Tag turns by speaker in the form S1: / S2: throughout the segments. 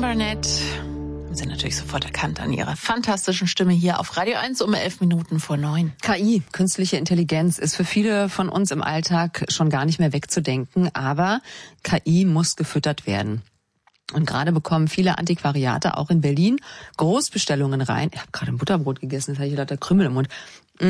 S1: Barnett. Haben Sie natürlich sofort erkannt an Ihrer fantastischen Stimme hier auf Radio 1 um 9:11.
S2: KI, künstliche Intelligenz, ist für viele von uns im Alltag schon gar nicht mehr wegzudenken, aber KI muss gefüttert werden. Und gerade bekommen viele Antiquariate auch in Berlin Großbestellungen rein. Ich habe gerade ein Butterbrot gegessen, jetzt habe ich lauter Krümel im Mund.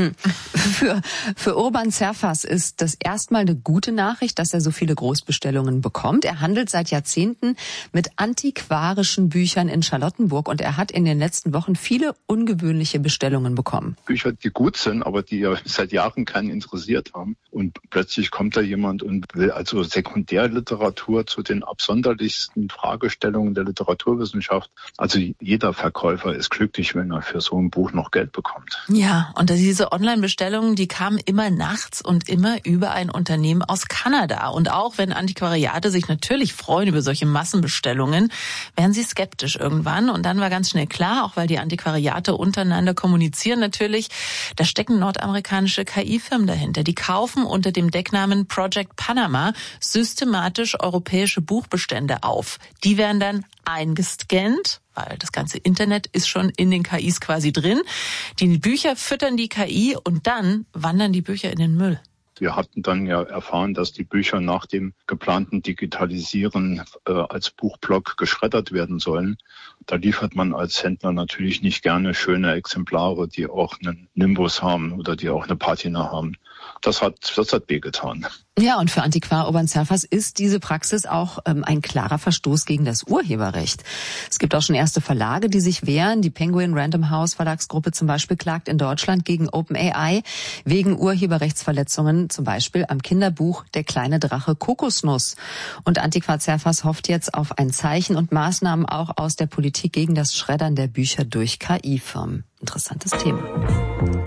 S2: Für Urban Zerfas ist das erstmal eine gute Nachricht, dass er so viele Großbestellungen bekommt. Er handelt seit Jahrzehnten mit antiquarischen Büchern in Charlottenburg und er hat in den letzten Wochen viele ungewöhnliche Bestellungen bekommen.
S3: Bücher, die gut sind, aber die ja seit Jahren keinen interessiert haben. Und plötzlich kommt da jemand und will also Sekundärliteratur zu den absonderlichsten Fragestellungen der Literaturwissenschaft. Also jeder Verkäufer ist glücklich, wenn er für so ein Buch noch Geld bekommt.
S1: Ja, und diese Online-Bestellungen, die kamen immer nachts und immer über ein Unternehmen aus Kanada. Und auch wenn Antiquariate sich natürlich freuen über solche Massenbestellungen, werden sie skeptisch irgendwann. Und dann war ganz schnell klar, auch weil die Antiquariate untereinander kommunizieren natürlich, da stecken nordamerikanische KI-Firmen dahinter. Die kaufen unter dem Decknamen Project Panama systematisch europäische Buchbestände auf. Die werden dann eingescannt, weil das ganze Internet ist schon in den KIs quasi drin. Die Bücher füttern die KI und dann wandern die Bücher in den Müll.
S3: Wir hatten dann ja erfahren, dass die Bücher nach dem geplanten Digitalisieren als Buchblock geschreddert werden sollen. Da liefert man als Händler natürlich nicht gerne schöne Exemplare, die auch einen Nimbus haben oder die auch eine Patina haben. Das hat wehgetan.
S2: Ja, und für Antiquar Urban Zerfas ist diese Praxis auch ein klarer Verstoß gegen das Urheberrecht. Es gibt auch schon erste Verlage, die sich wehren. Die Penguin Random House Verlagsgruppe zum Beispiel klagt in Deutschland gegen OpenAI wegen Urheberrechtsverletzungen, zum Beispiel am Kinderbuch Der kleine Drache Kokosnuss. Und Antiquar Zerfas hofft jetzt auf ein Zeichen und Maßnahmen auch aus der Politik gegen das Schreddern der Bücher durch KI-Firmen. Interessantes Thema.